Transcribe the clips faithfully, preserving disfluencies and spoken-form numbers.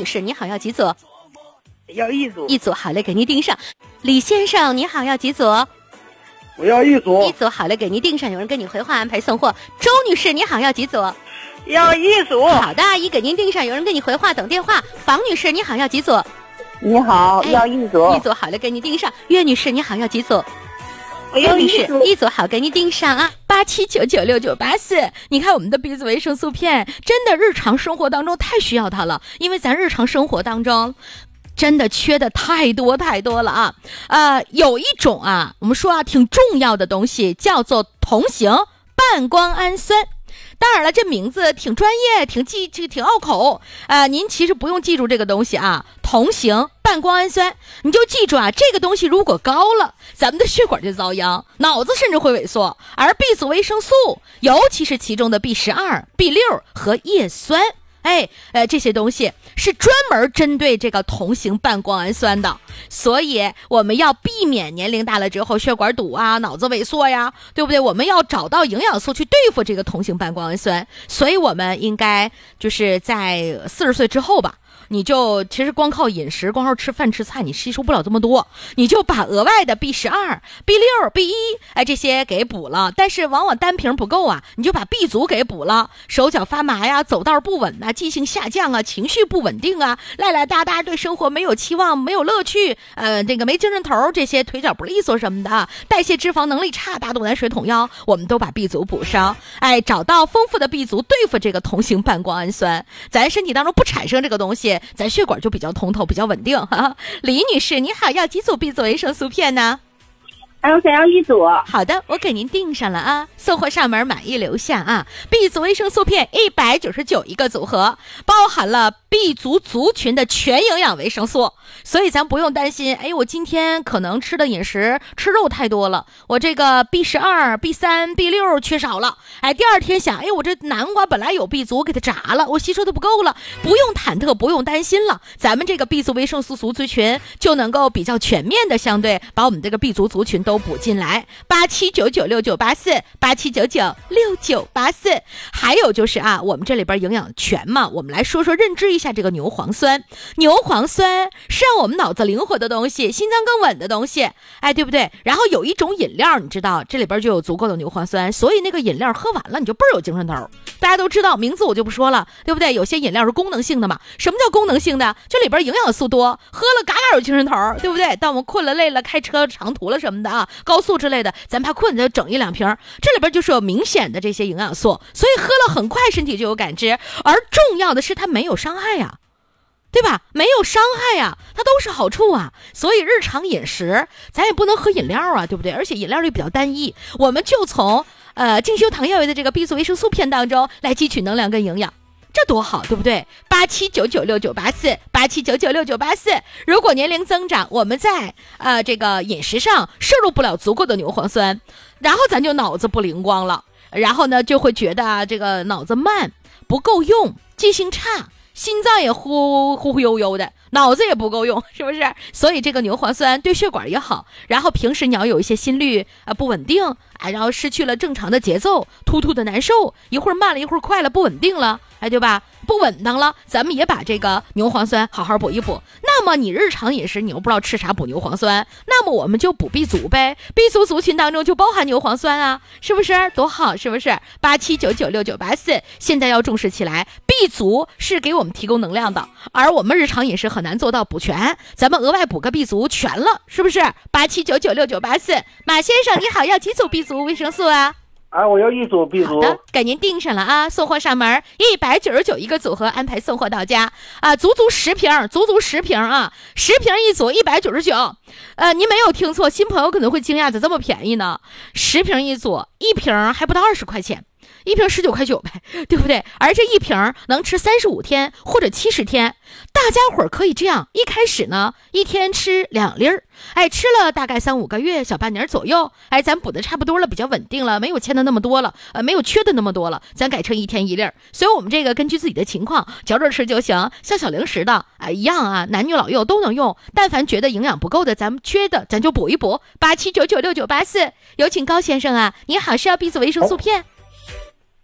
士，你好，要几组？ 要一组。 一组，好嘞，给您订上。李先生，你好，要几组？ 我要一组。 一组，好嘞，给您订上。有人跟你回话安排送货。周女士，你好，要几组？ 要一组。 好的，一给您订上。有人跟你回话等电话。房女士，你好，要几组？ 你好， 哎、 要一组。 一组，好嘞，给您订上。岳女士，你好，要几组？ 我要一组。 一组，好，给您订上啊。八七九九六九八四，你看我们的 B 族维生素片，真的日常生活当中太需要它了，因为咱日常生活当中真的缺的太多太多了啊。呃，有一种啊，我们说啊挺重要的东西叫做同型半胱氨酸。当然了，这名字挺专业，挺记，这个挺拗口。呃，您其实不用记住这个东西啊，同型半胱氨酸，你就记住啊，这个东西如果高了，咱们的血管就遭殃，脑子甚至会萎缩。而 B 族维生素，尤其是其中的 B 十二、B 六和叶酸。哎，呃，这些东西是专门针对这个同型半胱氨酸的，所以我们要避免年龄大了之后血管堵啊、脑子萎缩呀，对不对？我们要找到营养素去对付这个同型半胱氨酸，所以我们应该就是在四十岁之后吧。你就其实光靠饮食，光靠吃饭吃菜，你吸收不了这么多，你就把额外的 B 十二、B 六、B 一，哎，这些给补了。但是往往单瓶不够啊，你就把 B 族给补了。手脚发麻呀，走道不稳啊，记性下降啊，情绪不稳定啊，赖赖哒哒，对生活没有期望，没有乐趣，呃，这个没精神头，这些腿脚不利索什么的啊，代谢脂肪能力差，大肚腩、水桶腰，我们都把 B 族补上。哎，找到丰富的 B 族，对付这个同型半胱氨酸，咱身体当中不产生这个东西。咱血管就比较通透，比较稳定哈。李女士，你好，要几组 B 族维生素片呢？ 还有想要一组。 好的，我给您订上了啊，送货上门，满意留下啊。B 族维生素片一百九十九一个组合，包含了 B 族族群的全营养维生素，所以咱不用担心，哎，我今天可能吃的饮食吃肉太多了，我这个 B 十二、B 三、B 六缺少了，哎，第二天想，哎，我这南瓜本来有 B 族，给它炸了，我吸收的不够了，不用忐忑，不用担心了，咱们这个 B 族维生素族群就能够比较全面的相对把我们这个 B 族族群都补进来。八七九九六九八四，八七九九六九八四。还有就是啊，我们这里边营养全嘛，我们来说说认知一下这个牛磺酸。牛磺酸是让我们脑子灵活的东西，心脏更稳的东西，哎，对不对？然后有一种饮料，你知道这里边就有足够的牛磺酸，所以那个饮料喝完了你就倍儿有精神头。大家都知道，名字我就不说了，对不对？有些饮料是功能性的嘛。什么叫功能性的？这里边营养素多，喝了嘎嘎有精神头，对不对？当我们困了累了，开车长途了什么的啊，高速之类的，咱怕困就整一两瓶，这里边就是有明显的这些营养素，所以喝了很快身体就有感知。而重要的是它没有伤害呀，对吧？没有伤害呀，它都是好处啊。所以日常饮食咱也不能喝饮料啊，对不对？而且饮料也比较单一，我们就从呃进修糖药维的这个 B 族维生素片当中来汲取能量跟营养，这多好，对不对？八七九九六九八四，八七九九六九八四。如果年龄增长，我们在呃这个饮食上摄入不了足够的牛磺酸，然后咱就脑子不灵光了，然后呢就会觉得啊这个脑子慢，不够用，记性差，心脏也忽忽忽悠悠的，脑子也不够用，是不是？所以这个牛磺酸对血管也好，然后平时你要有一些心率啊、呃、不稳定啊，然后失去了正常的节奏，突突的难受，一会儿慢了一会儿快了，不稳定了，哎，对吧？不稳当了，咱们也把这个牛磺酸好好补一补。那么你日常饮食你又不知道吃啥补牛磺酸，那么我们就补 B 族呗。B 族族群当中就包含牛磺酸啊，是不是？多好，是不是？八七九九六九八四，现在要重视起来。B 族是给我们提供能量的，而我们日常饮食很难做到补全，咱们额外补个 B 族全了，是不是？八七九九六九八四，马先生你好，要几组 B 族维生素啊？ 啊，我要一组 B 族。 好的，给您订上了啊，送货上门，一百九十九一个组合，安排送货到家啊，足足十瓶，足足十瓶啊，十瓶一组，一百九十九。呃，您没有听错，新朋友可能会惊讶，咋这么便宜呢？十瓶一组，一瓶还不到二十块钱。一瓶十九块九呗，对不对？而这一瓶能吃三十五天或者七十天，大家伙儿可以这样，一开始呢，一天吃两粒儿，哎，吃了大概三五个月，小半年左右，哎，咱补的差不多了，比较稳定了，没有欠的那么多了，呃，没有缺的那么多了，咱改成一天一粒儿。所以我们这个根据自己的情况嚼着吃就行，像小零食的，哎，一样啊，男女老幼都能用。但凡觉得营养不够的，咱们缺的咱就补一补。八七九九六九八四，有请高先生啊，你好，是要 B 族维生素片？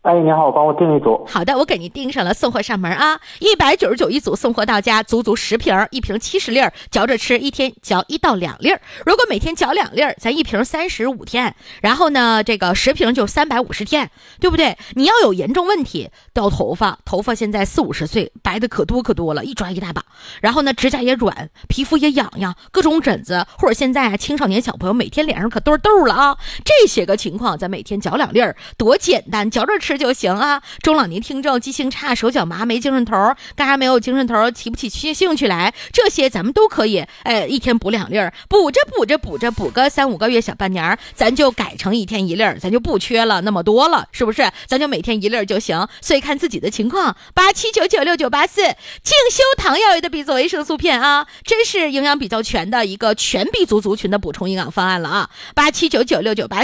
哎，你好，帮我订一组。 好的，我给您订上了，送货上门啊，一百九十九一组，送货到家，足足十瓶，一瓶七十粒，嚼着吃，一天嚼一到两粒。如果每天嚼两粒，咱一瓶三十五天，然后呢，这个十瓶就三百五十天，对不对？你要有严重问题，掉头发，头发现在四五十岁白的可多可多了，一抓一大把。然后呢，指甲也软，皮肤也痒痒，各种疹子，或者现在啊，青少年小朋友每天脸上可都是痘了啊，这些个情况，咱每天嚼两粒，多简单，嚼着吃就行啊。中老年听众记性差，手脚麻，没精神头，干啥没有精神头，提不起兴趣来，这些咱们都可以，哎，一天补两粒，补着补着补着补个三五个月小半年，咱就改成一天一粒，咱就不缺了那么多了，是不是？咱就每天一粒就行。所以看自己的情况，八七九九六九八四，静修堂药业的 B 族维生素片啊，真是营养比较全的一个全 B 族族群的补充营养方案了啊，八七九九六九八。